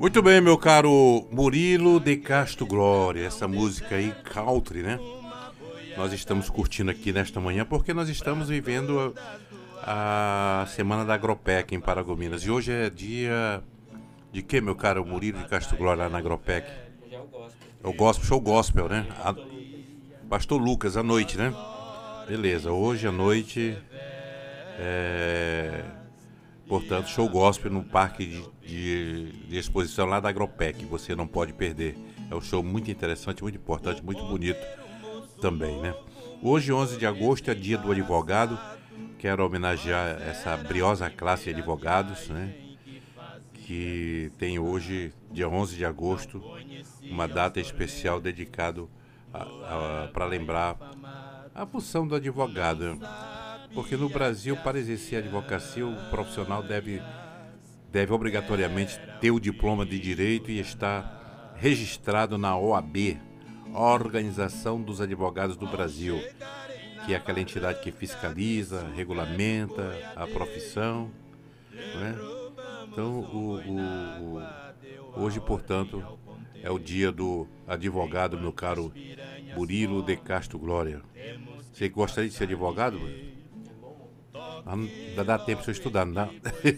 Muito bem, meu caro Murilo de Castro Glória, essa música aí, country, né? Nós estamos curtindo aqui nesta manhã porque nós estamos vivendo a Semana da Agropec em Paragominas. E hoje é dia de quê, meu caro Murilo de Castro Glória, lá na Agropec? Hoje é o gospel. É o gospel, show gospel, né? Pastor Lucas. Pastor Lucas, à noite, né? Beleza, hoje à noite portanto, show gospel no parque de exposição lá da Agropec, você não pode perder. É um show muito interessante, muito importante, muito bonito também, né? Hoje, 11 de agosto, é dia do advogado. Quero homenagear essa briosa classe de advogados, né? Que tem hoje, dia 11 de agosto, uma data especial dedicada para lembrar a função do advogado, né? Porque no Brasil, para exercer a advocacia, o profissional deve obrigatoriamente ter o diploma de direito e estar registrado na OAB, Organização dos Advogados do Brasil, que é aquela entidade que fiscaliza, regulamenta a profissão, né? Então, hoje, portanto, é o dia do advogado, meu caro Murilo de Castro Glória. Você gostaria de ser advogado? Não dá tempo de eu estudar, não dá?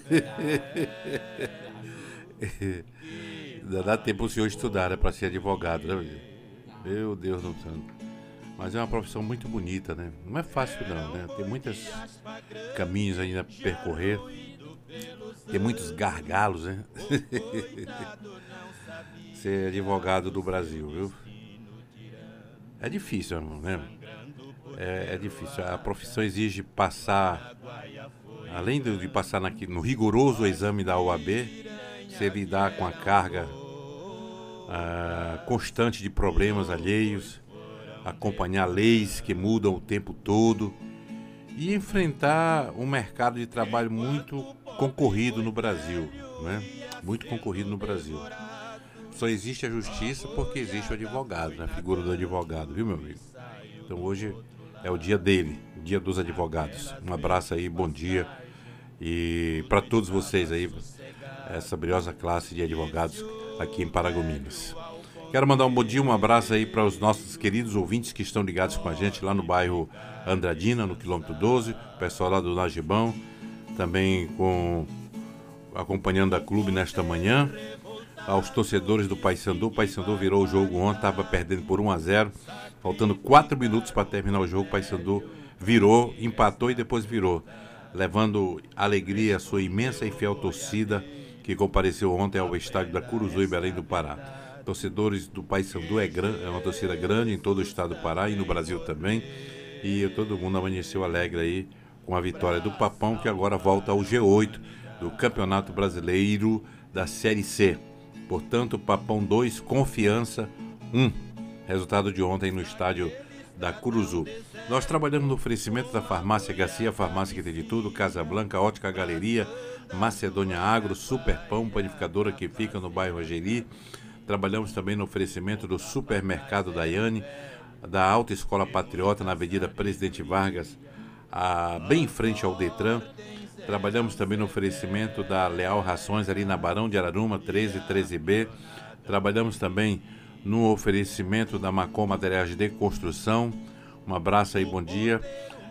Ainda dá tempo o senhor estudar, né, para ser advogado, né? Meu Deus do céu. Mas é uma profissão muito bonita, né? Não é fácil não, né? Tem muitos caminhos ainda a percorrer. Tem muitos gargalos, né? Ser advogado do Brasil, viu? É difícil, né? É difícil. A profissão exige passar, além de passar no rigoroso exame da OAB, você lidar com a carga constante de problemas alheios, acompanhar leis que mudam o tempo todo e enfrentar um mercado de trabalho muito concorrido no Brasil, né? Muito concorrido no Brasil. Só existe a justiça porque existe o advogado, né? A figura do advogado, viu, meu amigo? Então hoje é o dia dele, o dia dos advogados. Um abraço aí, bom dia. E para todos vocês aí, essa briosa classe de advogados aqui em Paragominas. Quero mandar um bom dia, um abraço aí para os nossos queridos ouvintes que estão ligados com a gente lá no bairro Andradina, no quilômetro 12, o pessoal lá do Nagibão, também acompanhando a clube nesta manhã. Aos torcedores do Paysandu, o Paysandu virou o jogo ontem, estava perdendo por 1-0, faltando 4 minutos para terminar o jogo, o Paysandu virou, empatou e depois virou, levando alegria à sua imensa e fiel torcida que compareceu ontem ao estádio da Curuzu em Belém do Pará. Torcedores do Paysandu é uma torcida grande em todo o estado do Pará e no Brasil também, e todo mundo amanheceu alegre aí com a vitória do Papão, que agora volta ao G8 do Campeonato Brasileiro da Série C. Portanto, Papão 2, Confiança 1. Resultado de ontem no estádio da Curuzu. Nós trabalhamos no oferecimento da Farmácia Garcia, farmácia que tem de tudo, Casa Blanca, Ótica Galeria, Macedônia Agro, Super Pão, panificadora que fica no bairro Ageri. Trabalhamos também no oferecimento do Supermercado Daiane, da Alta Escola Patriota, na Avenida Presidente Vargas, bem em frente ao Detran. Trabalhamos também no oferecimento da Leal Rações, ali na Barão de Araruma, 13B. Trabalhamos também no oferecimento da Macom Materiais de Construção. Um abraço aí, bom dia.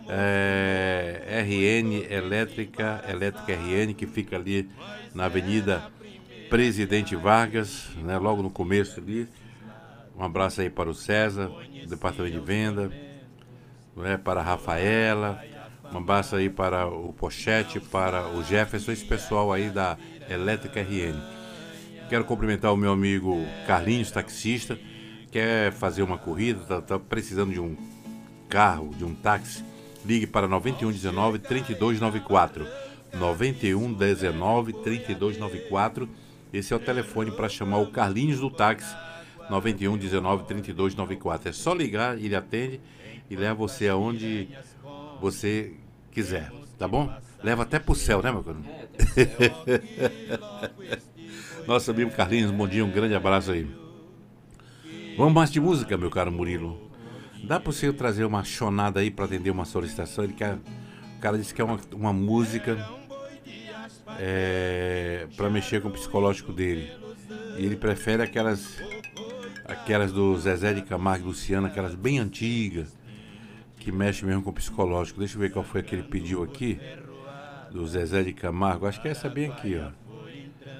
RN Elétrica RN, que fica ali na Avenida Presidente Vargas, né, logo no começo ali. Um abraço aí para o César, do Departamento de Venda, né, para a Rafaela. Um abraço aí para o Pochete, para o Jefferson, esse pessoal aí da Elétrica RN. Quero cumprimentar o meu amigo Carlinhos, taxista, quer fazer uma corrida, está precisando de um carro, de um táxi. Ligue para 9119-3294. 9119-3294. Esse é o telefone para chamar o Carlinhos do táxi. 9119-3294. É só ligar, ele atende e leva você aonde você quiser, tá bom? Leva até pro céu, né, meu caro? Nosso amigo Carlinhos, bom dia, um grande abraço aí. Vamos mais de música, meu caro Murilo. Dá para você trazer uma chonada aí para atender uma solicitação? O cara disse que é uma música para mexer com o psicológico dele. E ele prefere aquelas do Zezé de Camargo e Luciano, aquelas bem antigas, que mexem mesmo com o psicológico. Deixa eu ver qual foi que ele pediu aqui, do Zezé de Camargo. Acho que é essa bem aqui, ó.